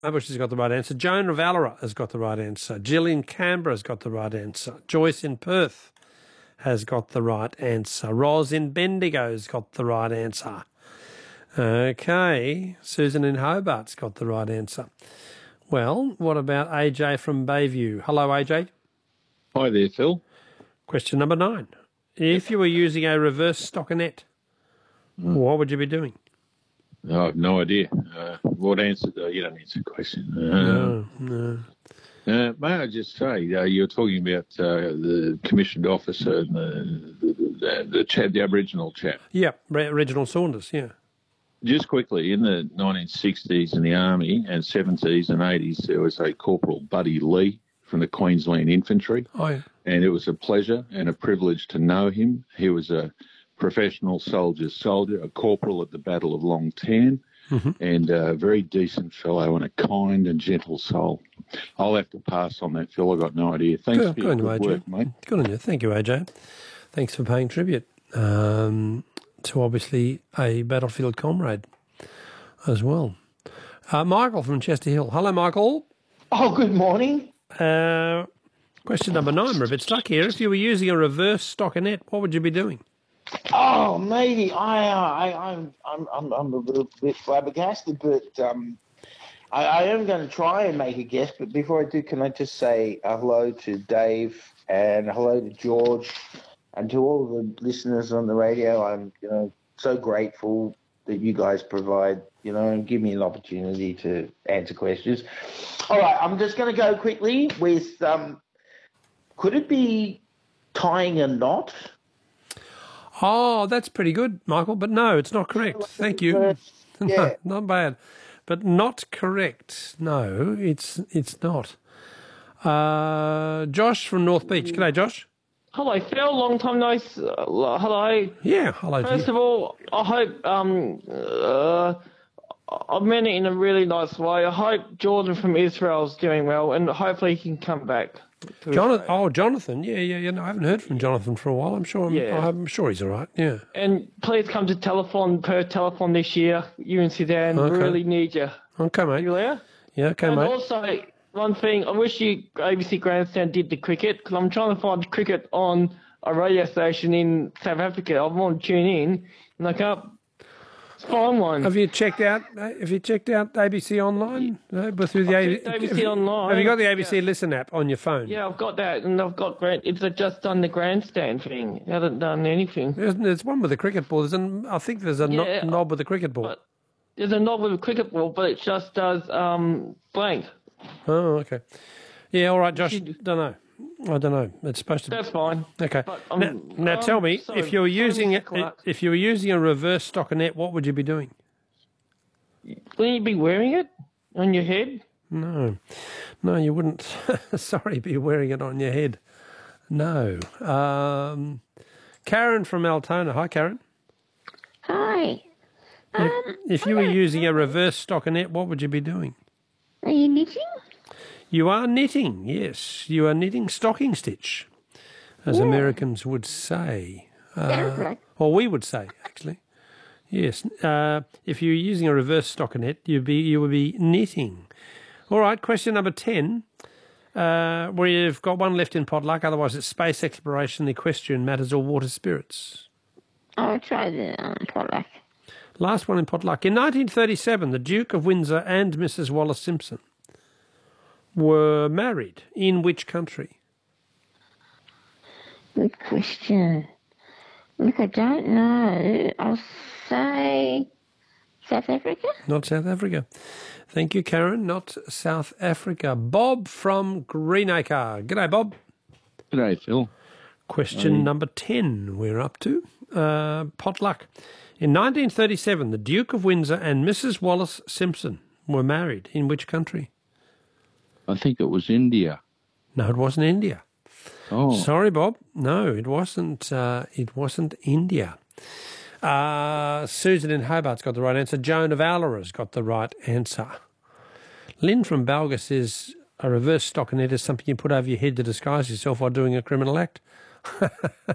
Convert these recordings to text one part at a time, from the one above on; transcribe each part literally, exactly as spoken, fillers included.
Bush has got the right answer. Joan of Alara has got the right answer. Jill in Canberra has got the right answer. Joyce in Perth has got the right answer. Ros in Bendigo has got the right answer. Okay, Susan in Hobart's got the right answer. Well, what about A J from Bayview? Hello, A J. Hi there, Phil. Question number nine. If you were using a reverse stockinette, mm. what would you be doing? I have no idea. Uh, what answer? Uh, you don't answer the question. Uh, no, no. Uh, may I just say, uh, you're talking about uh, the commissioned officer and the, the, the, chap, the Aboriginal chap. Yeah, Reginald Saunders, yeah. Just quickly, in the nineteen sixties in the Army and seventies and eighties, there was a Corporal Buddy Lee from the Queensland Infantry. Oh, yeah. And it was a pleasure and a privilege to know him. He was a professional soldier's soldier, a corporal at the Battle of Long Tan, mm-hmm. and a very decent fellow and a kind and gentle soul. I'll have to pass on that, Phil. I've got no idea. Thanks good, for your good, good work, mate. Good on you. Thank you, A J. Thanks for paying tribute um, to obviously a battlefield comrade as well. Uh, Michael from Chester Hill. Hello, Michael. Oh, good morning. Uh, question number nine. We're a bit stuck here. If you were using a reverse stockinette, what would you be doing? Oh, maybe I, uh, I, I'm, I'm, I'm, I'm a little bit flabbergasted, but um, I, I am going to try and make a guess. But before I do, can I just say uh, hello to Dave and hello to George and to all the listeners on the radio. I'm, you know, so grateful that you guys provide, you know, and give me an opportunity to answer questions. All right, I'm just going to go quickly with. Um, could it be tying a knot? Oh, that's pretty good, Michael, but no, it's not correct. Thank you. Yeah. No, not bad. But not correct. No, it's it's not. Uh, Josh from North Beach. G'day, Josh. Hello, Phil. Long time no s- uh, hello. Yeah, hello. First of all, I hope um uh I meant it in a really nice way. I hope Jordan from Israel is doing well, and hopefully he can come back. Jonathan, oh, Jonathan, yeah, yeah, yeah. No, I haven't heard from Jonathan for a while. I'm sure. I'm, Yeah. I'm sure he's all right. Yeah. And please come to Telethon per Telethon this year. You and Sudan Okay. really need you. Okay, mate. You there? Yeah, okay, and mate. also, one thing, I wish you A B C Grandstand did the cricket, because I'm trying to find cricket on a radio station in South Africa. I want to tune in, and I can't find one. Have you checked out? Have you checked out A B C Online? No, but through the I've A- checked A B C have you, Online. Have you got the A B C Yeah. Listen app on your phone? Yeah, I've got that, and I've got grand. It's just done the grandstand thing. It hasn't done anything. There's, there's one with a cricket ball. There's an, I think there's a no- Yeah, knob with a cricket ball. But there's a knob with a cricket ball, but it just does um blank. Oh, okay. Yeah, all right, Josh. Don't know. I don't know. It's supposed to. That's fine. Okay. But, um, now, now um, tell me, sorry, if you were sorry, using Mister it, Clark. if you were using a reverse stockinette, what would you be doing? Wouldn't you be wearing it on your head? No, no, you wouldn't. Sorry, be wearing it on your head. No. Um, Karen from Altona. Hi, Karen. Hi. If, Um, if you were using a reverse stockinette, what would you be doing? Are you knitting? You are knitting, yes. You are knitting stocking stitch, as Yeah. Americans would say. Sounds Uh, like. or we would say, actually. Yes. Uh, if you were using a reverse stockinette, you'd be, you would be knitting. All right, question number ten. Uh, we've got one left in potluck, otherwise it's space exploration, equestrian matters, or water spirits. I'll try the um, potluck. Last one in potluck. In nineteen thirty-seven, the Duke of Windsor and Missus Wallace Simpson were married in which country? Good question. Look, I don't know. I'll say South Africa? Not South Africa. Thank you, Karen. Not South Africa. Bob from Greenacre. G'day, Bob. G'day, Phil. Question Um, number ten we're up to. Uh, potluck. In nineteen thirty-seven, the Duke of Windsor and Missus Wallace Simpson were married in which country? I think it was India. No, it wasn't India. Oh, Sorry, Bob. No, it wasn't. Uh, it wasn't India. Uh, Susan in Hobart's got the right answer. Joan of Alara's got the right answer. Lynn from Balga says a reverse stockinette is something you put over your head to disguise yourself while doing a criminal act.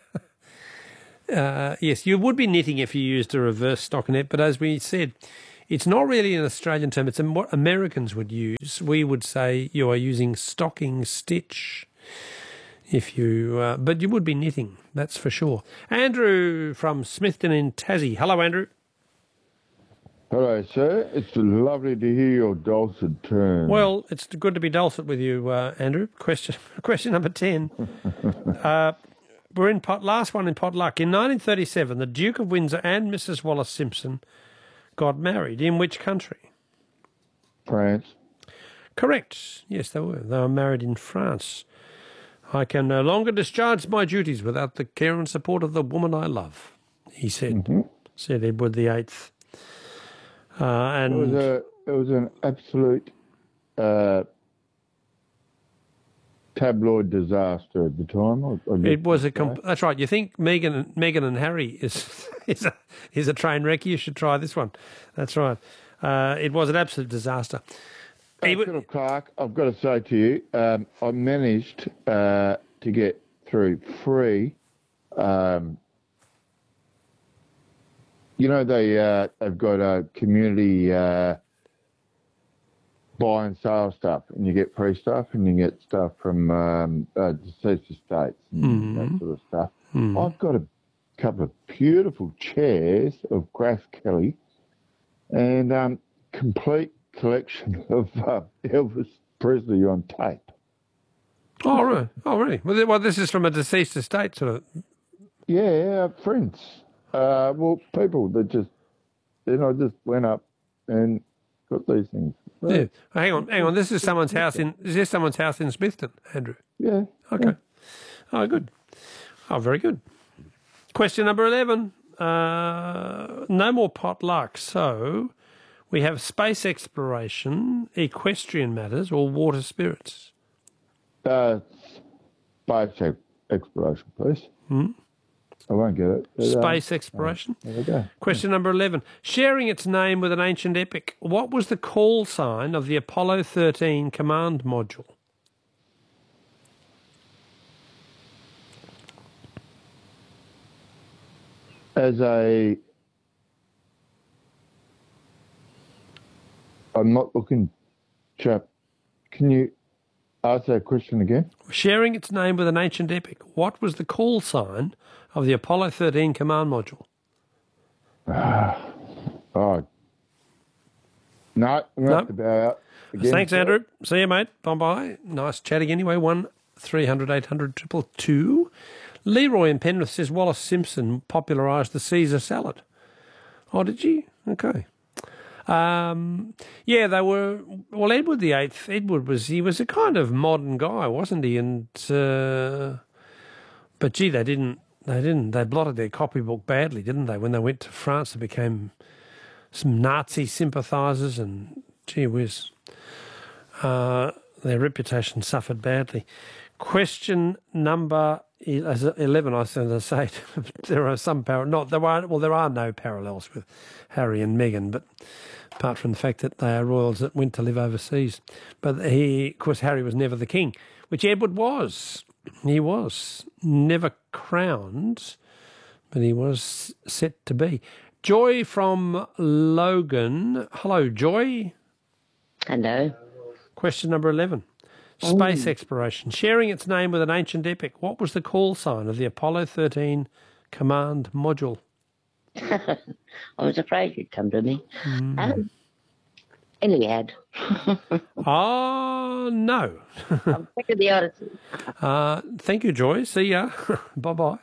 uh, yes, you would be knitting if you used a reverse stockinette, but as we said, It's not really an Australian term. It's a, what Americans would use. We would say you are using stocking stitch. If you, uh, but you would be knitting, that's for sure. Andrew from Smithton in Tassie. Hello, Andrew. Hello, sir. It's lovely to hear your dulcet tones. Well, it's good to be dulcet with you, uh, Andrew. Question question number ten. uh, we're in pot, last one in potluck. In nineteen thirty-seven, the Duke of Windsor and Missus Wallace Simpson got married. In which country? France. Correct. Yes, they were. They were married in France. I can no longer discharge my duties without the care and support of the woman I love, he said, mm-hmm. said Edward the Eighth. Uh, and it was a it was an absolute uh, tabloid disaster at the time. I, I it was a comp- that's right. You think Meghan Meghan and Harry is is a is a train wreck? You should try this one. That's right. Uh, it was an absolute disaster. Uh, Philip Clark, I've got to say to you, um, I managed uh, to get through free. Um, you know, they, uh, they've got a community uh, buy and sale stuff, and you get free stuff, and you get stuff from um, uh, deceased estates and mm-hmm. that sort of stuff. Mm-hmm. I've got a couple of beautiful chairs of Grass Kelly and um, complete collection of uh, Elvis Presley on tape. Oh, right. Oh, really? Well, well, this is from a deceased estate, sort of. Yeah, friends. Uh, well, people that just, you know, just went up and got these things. Right. Yeah. Oh, hang on, hang on. This is someone's house in. Is this someone's house in Smithton, Andrew? Yeah. Okay. Yeah. Oh, good. Oh, very good. Question number eleven. Uh, no more potluck. So we have space exploration, equestrian matters, or water spirits. Uh, space exploration, please. Hmm? I won't get it. But, Space uh, exploration. There we go. Question number eleven. Sharing its name with an ancient epic, what was the call sign of the Apollo thirteen command module? As a... I'm not looking, chap. Can you ask that question again? Sharing its name with an ancient epic, what was the call sign of the Apollo thirteen command module? Ah, oh. No, I'm Nope. have to bow out. Again, Thanks, sir. Andrew. See you, mate. Bye-bye. Nice chatting anyway. one three hundred eight hundred two two two. Leroy in Penrith says Wallace Simpson popularised the Caesar salad. Oh, did she? Okay. Um, yeah, they were. Well, Edward the Eighth. Edward was. He was a kind of modern guy, wasn't he? And uh, but gee, they didn't. They didn't. They blotted their copybook badly, didn't they? When they went to France, they became some Nazi sympathisers, and gee whiz, uh, their reputation suffered badly. Question number eleven. I said, I say there are some par- not there are well there are no parallels with Harry and Meghan, but apart from the fact that they are royals that went to live overseas. But he, of course, Harry was never the king, which Edward was. He was never crowned, but he was set to be. Joy from Logan. Hello, Joy. Hello. Question number eleven. Space exploration. Sharing its name with an ancient epic, what was the call sign of the Apollo thirteen command module? I was afraid you'd come to me. Mm. Um, Iliad. Oh, no. I'm sick of the Odyssey. uh, thank you, Joy. See ya. Bye-bye.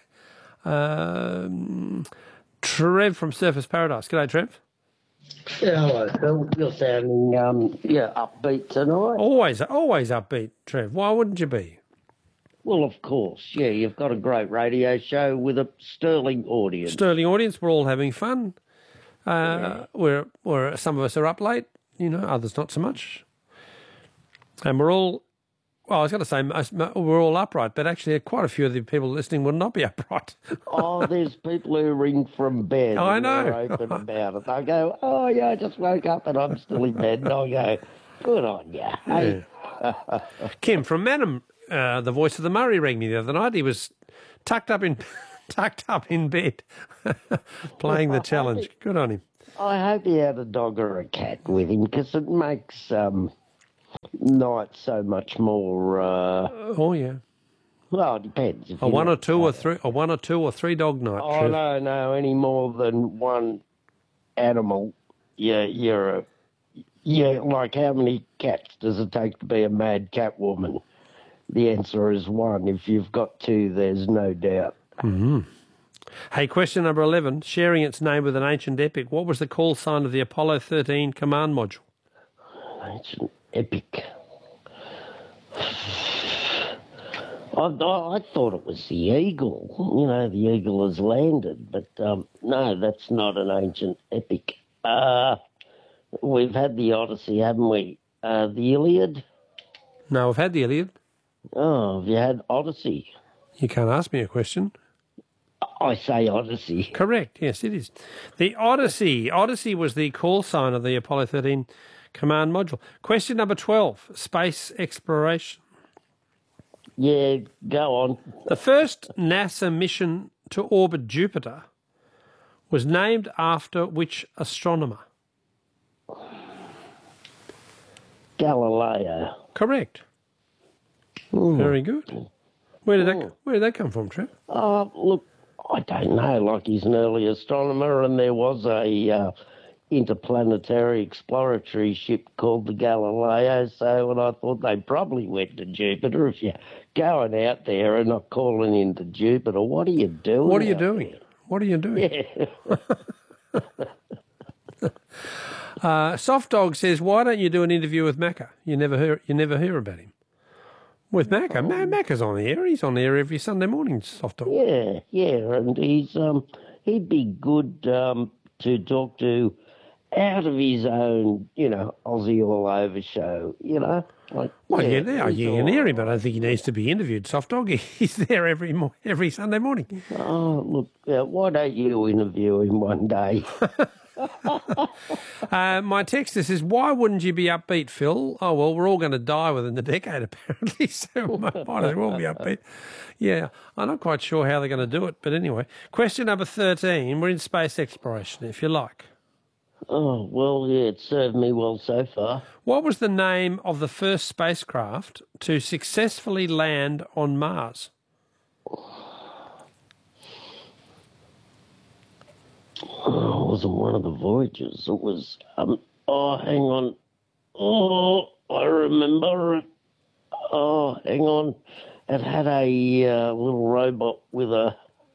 Um, Trev from Surface Paradise. G'day, Trev. Yeah, hello, Phil. You're sounding, um, yeah, upbeat tonight. Always, always upbeat, Trev. Why wouldn't you be? Well, of course, yeah. You've got a great radio show with a sterling audience. Sterling audience. We're all having fun. Uh, yeah. We're, we're, some of us are up late, you know, others not so much. And we're all, well, I was going to say we're all upright, but actually quite a few of the people listening will not be upright. Oh, there's people who ring from bed. I know. They're open about it. They go, oh, yeah, I just woke up and I'm still in bed. And I go, good on you. Hey. Yeah. Kim from Manham, uh, the voice of the Murray, rang me the other night. He was tucked up in tucked up in bed playing the challenge. Good on him. I hope he had a dog or a cat with him because it makes um, night so much more. Uh, Oh yeah. well, it depends. If A you one or like two or cat. three, a one or two or three dog night. Oh Trev. no, no, any more than one animal. Yeah, you're a. Yeah, like how many cats does it take to be a mad cat woman? The answer is one. If you've got two, there's no doubt. Mm-hmm. Hey, question number eleven. Sharing its name with an ancient epic, what was the call sign of the Apollo thirteen command module? Ancient epic. I, I, I thought it was the eagle. You know, the eagle has landed, but um, no, that's not an ancient epic. Uh, we've had the Odyssey, haven't we? Uh, the Iliad? No, I've had the Iliad. Oh, have you had Odyssey? You can't ask me a question. I say Odyssey. Correct, yes, it is. The Odyssey. Odyssey was the call sign of the Apollo thirteen command module. Question number twelve, space exploration. Yeah, go on. The first NASA mission to orbit Jupiter was named after which astronomer? Galileo. Correct. Mm. Very good. Where did Mm. that Where did that come from, Trev? Oh, look, I don't know. Like, he's an early astronomer, and there was a uh, interplanetary exploratory ship called the Galileo. So, and I thought they probably went to Jupiter. If you're going out there and not calling into Jupiter, what are you doing? What are you out doing? there? What are you doing? Yeah. uh, Soft Dog says, "Why don't you do an interview with Macca? You never hear you never hear about him." With Macca, Ma- Macca's on the air. He's on the air every Sunday morning. Soft Dog. Yeah, yeah, and he's um he'd be good um to talk to out of his own, you know, Aussie all over show, you know. Like, Well, yeah, yeah, there he's you all can hear him, right. but I don't think he needs to be interviewed. Soft Dog, he's there every mo- every Sunday morning. Oh, look, uh, why don't you interview him one day? Uh, my texter says, "Why wouldn't you be upbeat, Phil?" Oh well, we're all going to die within the decade, apparently, so might might as well be upbeat. Yeah, I'm not quite sure how they're going to do it, but anyway. Question number thirteen. We're in space exploration, if you like. Oh, well, yeah, it served me well so far. What was the name of the first spacecraft to successfully land on Mars? Oh, it wasn't one of the voyages. It was, um, oh, hang on. Oh, I remember it. Oh, hang on. It had a uh, little robot with a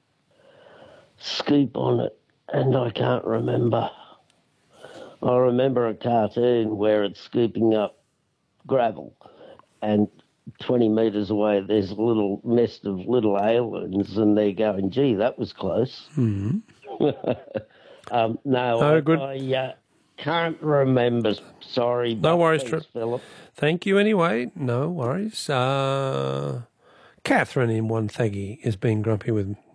scoop on it, and I can't remember. I remember a cartoon where it's scooping up gravel, and twenty metres away there's a little nest of little aliens, and they're going, gee, that was close. Mm-hmm. um, no, No, I, good. I uh, can't remember. Sorry. No but worries, thanks, Trip. Philip. Thank you anyway. No worries. Uh, Catherine in one thaggy is being grumpy with me.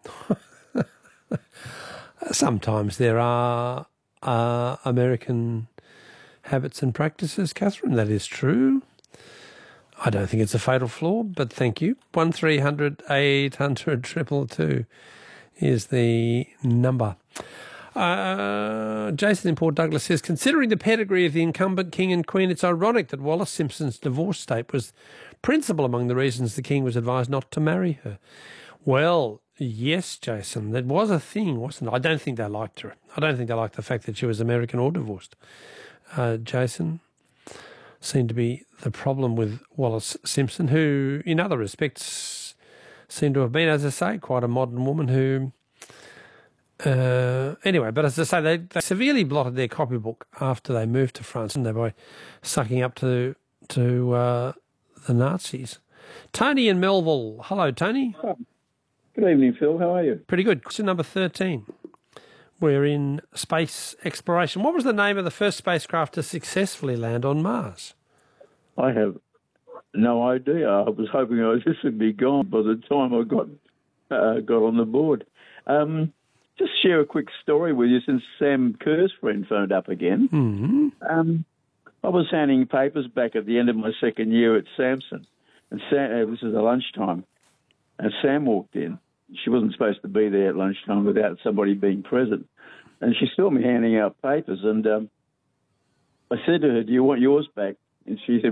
Sometimes there are uh, American habits and practices, Catherine. That is true. I don't think it's a fatal flaw, but thank you. One three hundred eight hundred triple two is the number. Uh, Jason in Port Douglas says, considering the pedigree of the incumbent king and queen, it's ironic that Wallace Simpson's divorce tape was principal among the reasons the king was advised not to marry her. Well, yes, Jason, that was a thing, wasn't it? I don't think they liked her. I don't think they liked the fact that she was American or divorced. Uh, Jason seemed to be the problem with Wallace Simpson, who, in other respects, seemed to have been, as I say, quite a modern woman who... Uh, anyway, but as I say, they, they severely blotted their copybook after they moved to France, and they by sucking up to to uh, the Nazis. Tony in Melville. Hello, Tony. Oh, good evening, Phil. How are you? Pretty good. Question number thirteen. We're in space exploration. What was the name of the first spacecraft to successfully land on Mars? I have no idea. I was hoping I this would be gone by the time I got uh, got on the board. Um, just share a quick story with you since Sam Kerr's friend phoned up again. Mm-hmm. Um, I was handing papers back at the end of my second year at Samson, and Sam, uh, this was at lunchtime, and Sam walked in. She wasn't supposed to be there at lunchtime without somebody being present. and she saw me handing out papers, and um, I said to her, "Do you want yours back?" And she said,